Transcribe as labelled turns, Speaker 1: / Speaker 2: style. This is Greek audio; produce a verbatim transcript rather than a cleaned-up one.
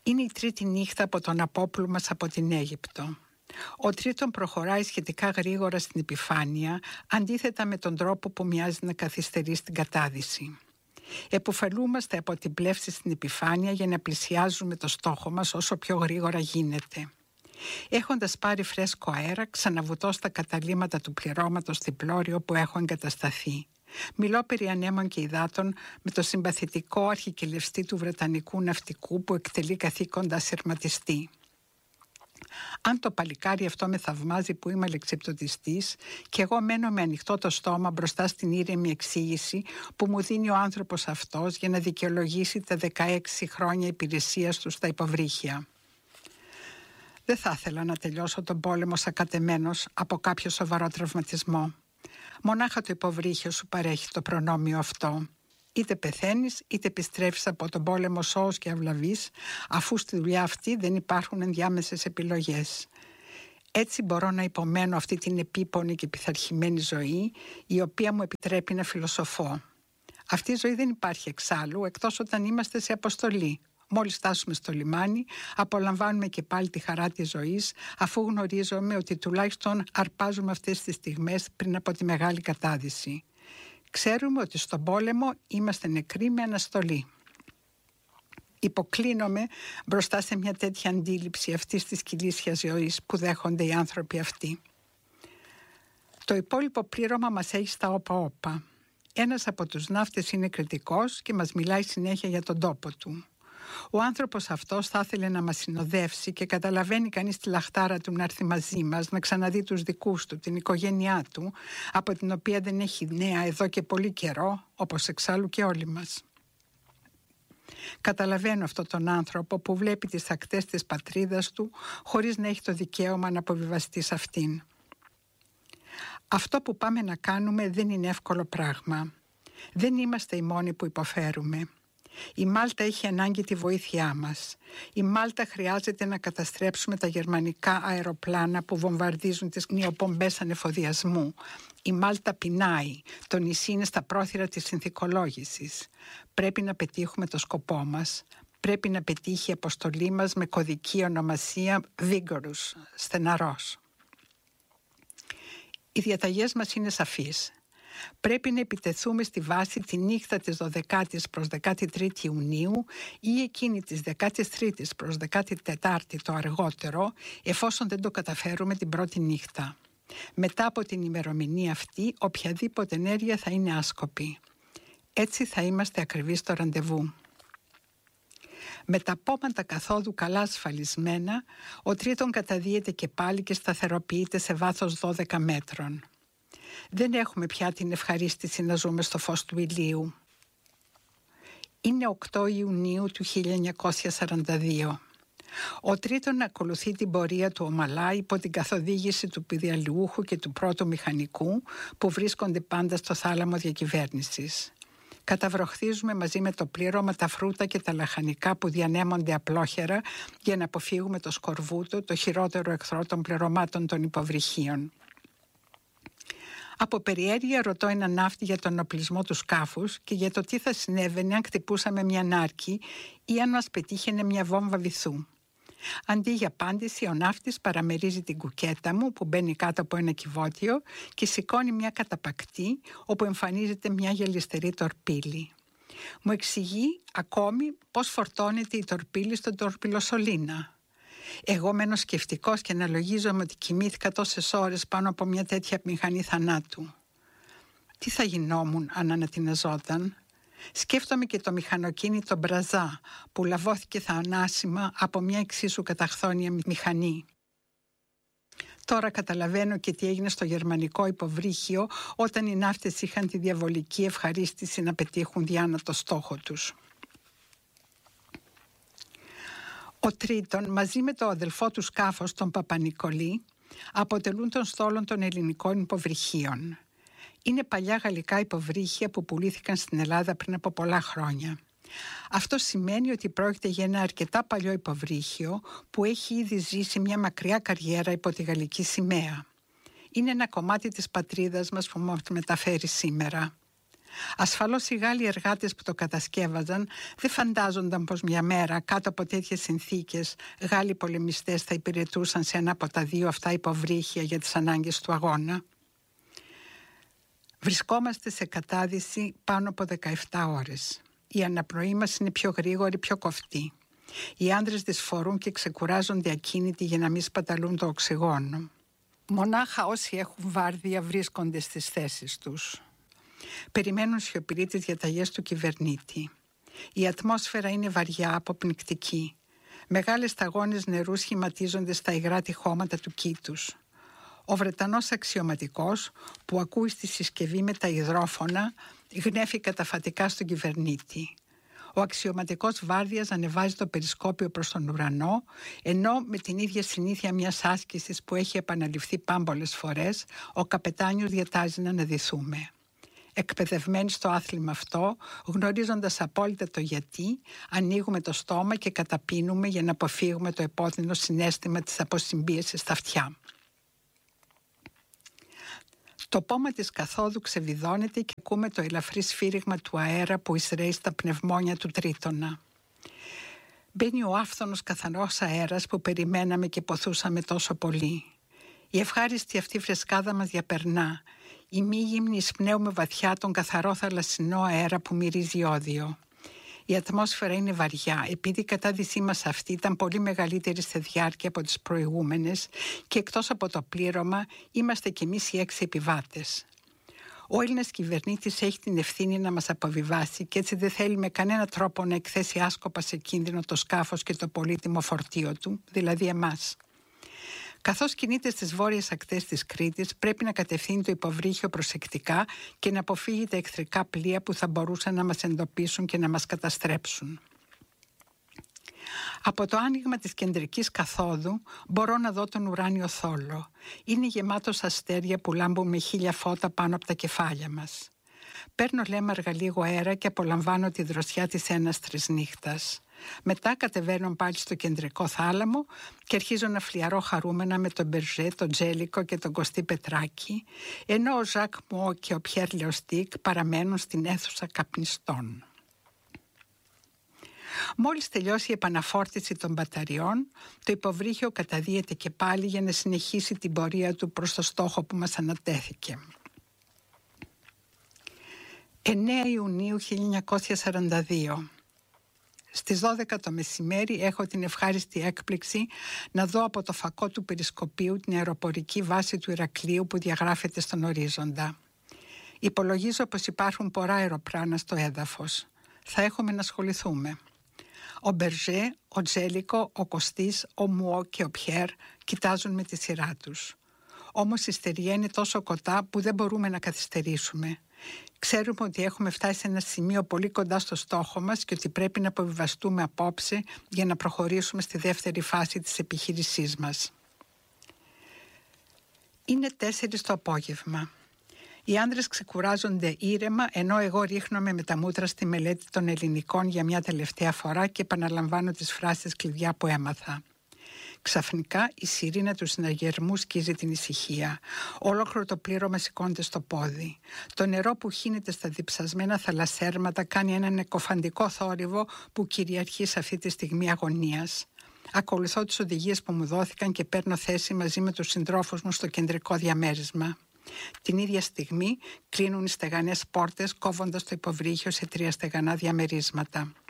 Speaker 1: Είναι η τρίτη νύχτα από τον απόπλου μας από την Αίγυπτο. Ο Τρίτον προχωράει σχετικά γρήγορα στην επιφάνεια, αντίθετα με τον τρόπο που μοιάζει να καθυστερεί στην κατάδυση. Εποφελούμαστε από την πλεύση στην επιφάνεια για να πλησιάζουμε το στόχο μας όσο πιο γρήγορα γίνεται. Έχοντας πάρει φρέσκο αέρα, ξαναβουτώ στα καταλύματα του πληρώματος στην πλώρη όπου έχω εγκατασταθεί. Μιλώ περί ανέμων και υδάτων με το συμπαθητικό αρχικελευστή του Βρετανικού ναυτικού που εκτελεί καθήκοντα σειρματιστή. Αν το παλικάρι αυτό με θαυμάζει που είμαι αλεξιπτωτιστής και εγώ μένω με ανοιχτό το στόμα μπροστά στην ήρεμη εξήγηση που μου δίνει ο άνθρωπος αυτός για να δικαιολογήσει τα δεκαέξι χρόνια υπηρεσίας του στα υποβρύχια. Δεν θα ήθελα να τελειώσω τον πόλεμο σακατεμένος από κάποιο σοβαρό τραυματισμό. Μονάχα το υποβρύχιο σου παρέχει το προνόμιο αυτό. Είτε πεθαίνεις είτε επιστρέφεις από τον πόλεμο σώος και αυλαβής, αφού στη δουλειά αυτή δεν υπάρχουν ενδιάμεσες επιλογές. Έτσι μπορώ να υπομένω αυτή την επίπονη και πειθαρχημένη ζωή, η οποία μου επιτρέπει να φιλοσοφώ. Αυτή η ζωή δεν υπάρχει εξάλλου, εκτός όταν είμαστε σε αποστολή. Μόλις φτάσουμε στο λιμάνι, απολαμβάνουμε και πάλι τη χαρά της ζωής, αφού γνωρίζουμε ότι τουλάχιστον αρπάζουμε αυτές τις στιγμές πριν από τη μεγάλη κατάδυση. Ξέρουμε ότι στον πόλεμο είμαστε νεκροί με αναστολή. Υποκλίνομαι μπροστά σε μια τέτοια αντίληψη αυτής της κυλίσιας ζωής που δέχονται οι άνθρωποι αυτοί. Το υπόλοιπο πλήρωμα μας έχει στα όπα-όπα. Ένας από τους ναύτες είναι κριτικός και μας μιλάει συνέχεια για τον τόπο του. Ο άνθρωπος αυτός θα ήθελε να μας συνοδεύσει και καταλαβαίνει κανείς τη λαχτάρα του να έρθει μαζί μας, να ξαναδεί τους δικούς του, την οικογένειά του, από την οποία δεν έχει νέα εδώ και πολύ καιρό, όπως εξάλλου και όλοι μας. Καταλαβαίνω αυτόν τον άνθρωπο που βλέπει τις ακτές της πατρίδας του χωρίς να έχει το δικαίωμα να αποβιβαστεί σε αυτήν. Αυτό που πάμε να κάνουμε δεν είναι εύκολο πράγμα. Δεν είμαστε οι μόνοι που υποφέρουμε. Η Μάλτα έχει ανάγκη τη βοήθειά μας. Η Μάλτα χρειάζεται να καταστρέψουμε τα γερμανικά αεροπλάνα που βομβαρδίζουν τις νεοπομπές ανεφοδιασμού. Η Μάλτα πεινάει. Το νησί είναι στα πρόθυρα της συνθηκολόγησης. Πρέπει να πετύχουμε το σκοπό μας. Πρέπει να πετύχει η αποστολή μας με κωδική ονομασία Vigorous, στεναρός. Οι διαταγές μας είναι σαφείς. Πρέπει να επιτεθούμε στη βάση τη νύχτα της δωδεκάτης προς δεκατρείς Ιουνίου ή εκείνη της δεκατρείς προς δεκατέσσερις το αργότερο, εφόσον δεν το καταφέρουμε την πρώτη νύχτα. Μετά από την ημερομηνία αυτή, οποιαδήποτε ενέργεια θα είναι άσκοπη. Έτσι θα είμαστε ακριβείς στο ραντεβού. Με τα πόματα καθόδου καλά ασφαλισμένα, ο Τρίτον καταδύεται και πάλι και σταθεροποιείται σε βάθος δώδεκα μέτρων. Δεν έχουμε πια την ευχαρίστηση να ζούμε στο φως του ηλίου. Είναι οκτώ Ιουνίου του χίλια εννιακόσια σαράντα δύο. Ο Τρίτον ακολουθεί την πορεία του ομαλά υπό την καθοδήγηση του πηδιαλιούχου και του πρώτου μηχανικού που βρίσκονται πάντα στο θάλαμο διακυβέρνησης. Καταβροχθίζουμε μαζί με το πλήρωμα τα φρούτα και τα λαχανικά που διανέμονται απλόχερα για να αποφύγουμε το σκορβούτο, το χειρότερο εχθρό των πληρωμάτων των υποβρυχίων. Από περιέργεια ρωτώ έναν ναύτη για τον οπλισμό του σκάφους και για το τι θα συνέβαινε αν χτυπούσαμε μια νάρκη ή αν μας πετύχαινε μια βόμβα βυθού. Αντί για απάντηση, ο ναύτης παραμερίζει την κουκέτα μου που μπαίνει κάτω από ένα κυβότιο και σηκώνει μια καταπακτή όπου εμφανίζεται μια γελιστερή τορπίλη. Μου εξηγεί ακόμη πώς φορτώνεται η τορπίλη στον τορπιλοσωλήνα. Εγώ μένω σκεφτικός και αναλογίζομαι ότι κοιμήθηκα τόσες ώρες πάνω από μια τέτοια μηχανή θανάτου. Τι θα γινόμουν αν ανατιναζόταν? Σκέφτομαι και το μηχανοκίνητο Μπραζά που λαβώθηκε θανάσιμα από μια εξίσου καταχθόνια μηχανή. Τώρα καταλαβαίνω και τι έγινε στο γερμανικό υποβρύχιο όταν οι ναύτες είχαν τη διαβολική ευχαρίστηση να πετύχουν διάνα το στόχο τους. Ο Τρίτον μαζί με το αδελφό του σκάφος, τον Παπανικολή, αποτελούν τον στόλο των ελληνικών υποβρυχίων. Είναι παλιά γαλλικά υποβρύχια που πουλήθηκαν στην Ελλάδα πριν από πολλά χρόνια. Αυτό σημαίνει ότι πρόκειται για ένα αρκετά παλιό υποβρύχιο που έχει ήδη ζήσει μια μακριά καριέρα υπό τη γαλλική σημαία. Είναι ένα κομμάτι της πατρίδας μας που μας μεταφέρει σήμερα. Ασφαλώς οι Γάλλοι εργάτες που το κατασκεύαζαν δεν φαντάζονταν πως μια μέρα κάτω από τέτοιες συνθήκες Γάλλοι πολεμιστές θα υπηρετούσαν σε ένα από τα δύο αυτά υποβρύχια για τις ανάγκες του αγώνα. Βρισκόμαστε σε κατάδυση πάνω από δεκαεπτά ώρες. Η αναπνοή μας είναι πιο γρήγορη, πιο κοφτή. Οι άντρες δυσφορούν και ξεκουράζονται ακίνητοι για να μην σπαταλούν το οξυγόνο. Μονάχα όσοι έχουν βάρδια βρίσκονται στις θέσεις τους. Περιμένουν σιωπηροί τις διαταγές του κυβερνήτη. Η ατμόσφαιρα είναι βαριά, αποπνικτική. Μεγάλες σταγόνες νερού σχηματίζονται στα υγρά τυχώματα του κήτους. Ο Βρετανός αξιωματικός που ακούει στη συσκευή με τα υδρόφωνα γνέφει καταφατικά στον κυβερνήτη. Ο αξιωματικός βάρδιας ανεβάζει το περισκόπιο προς τον ουρανό, ενώ με την ίδια συνήθεια μιας άσκησης που έχει επαναληφθεί πάμπολες φορές, ο καπετάνιος διατάζει να αναδυθούμε. Εκπαιδευμένοι στο άθλημα αυτό, γνωρίζοντας απόλυτα το γιατί, ανοίγουμε το στόμα και καταπίνουμε για να αποφύγουμε το επώδυνο συναίσθημα της αποσυμπίεσης στα αυτιά. Το πόμα της καθόδου ξεβιδώνεται και ακούμε το ελαφρύ σφύριγμα του αέρα που εισραίει στα πνευμόνια του Τρίτονα. Μπαίνει ο άφθονος καθαρός αέρας που περιμέναμε και ποθούσαμε τόσο πολύ. Η ευχάριστη αυτή φρεσκάδα μας διαπερνά. Οι μήγυμνοι εισπνέουμε βαθιά τον καθαρό θαλασσινό αέρα που μυρίζει όδιο. Η ατμόσφαιρα είναι βαριά, επειδή η κατάδυσή μας αυτή ήταν πολύ μεγαλύτερη σε διάρκεια από τις προηγούμενες και εκτός από το πλήρωμα είμαστε κι εμείς οι έξι επιβάτες. Ο Έλληνας κυβερνήτης έχει την ευθύνη να μας αποβιβάσει και έτσι δεν θέλει με κανένα τρόπο να εκθέσει άσκοπα σε κίνδυνο το σκάφος και το πολύτιμο φορτίο του, δηλαδή εμάς. Καθώς κινείται στις βόρειες ακτές της Κρήτης, πρέπει να κατευθύνει το υποβρύχιο προσεκτικά και να αποφύγει τα εχθρικά πλοία που θα μπορούσαν να μας εντοπίσουν και να μας καταστρέψουν. Από το άνοιγμα της κεντρικής καθόδου μπορώ να δω τον ουράνιο θόλο. Είναι γεμάτος αστέρια που λάμπουν με χίλια φώτα πάνω από τα κεφάλια μας. Παίρνω λέμαργα λίγο αέρα και απολαμβάνω τη δροσιά της έναστρης νύχτας. Μετά κατεβαίνω πάλι στο κεντρικό θάλαμο και αρχίζω να φλιαρώ χαρούμενα με τον Μπερζέ, τον Τζέλικο και τον Κωστή Πετράκη, ενώ ο Ζακ Μου και ο Πιέρ Λεοστίκ παραμένουν στην αίθουσα καπνιστών. Μόλις τελειώσει η επαναφόρτιση των μπαταριών, το υποβρύχιο καταδύεται και πάλι για να συνεχίσει την πορεία του προς το στόχο που μας ανατέθηκε. εννέα Ιουνίου χίλια εννιακόσια σαράντα δύο. Στις δώδεκα το μεσημέρι έχω την ευχάριστη έκπληξη να δω από το φακό του περισκοπίου την αεροπορική βάση του Ηρακλείου που διαγράφεται στον ορίζοντα. Υπολογίζω πως υπάρχουν πολλά αεροπλάνα στο έδαφος. Θα έχουμε να ασχοληθούμε. Ο Μπερζέ, ο Τζέλικο, ο Κωστής, ο Μουό και ο Πιέρ κοιτάζουν με τη σειρά τους. Όμως η στεριά είναι τόσο κοντά που δεν μπορούμε να καθυστερήσουμε. Ξέρουμε ότι έχουμε φτάσει σε ένα σημείο πολύ κοντά στο στόχο μας και ότι πρέπει να αποβιβαστούμε απόψε για να προχωρήσουμε στη δεύτερη φάση της επιχείρησής μας. Είναι τέσσερις το απόγευμα. Οι άντρες ξεκουράζονται ήρεμα, ενώ εγώ ρίχνομαι με τα μούτρα στη μελέτη των ελληνικών για μια τελευταία φορά και επαναλαμβάνω τις φράσεις κλειδιά που έμαθα. Ξαφνικά η σιρήνα του συναγερμού σκίζει την ησυχία. Ολόκληρο το πλήρωμα σηκώνεται στο πόδι. Το νερό που χύνεται στα διψασμένα θαλασσέρματα κάνει έναν εκοφαντικό θόρυβο που κυριαρχεί σε αυτή τη στιγμή αγωνίας. Ακολουθώ τις οδηγίες που μου δόθηκαν και παίρνω θέση μαζί με τους συντρόφους μου στο κεντρικό διαμέρισμα. Την ίδια στιγμή κλείνουν οι στεγανές πόρτες, κόβοντας το υποβρύχιο σε τρία στεγανά διαμερίσματα.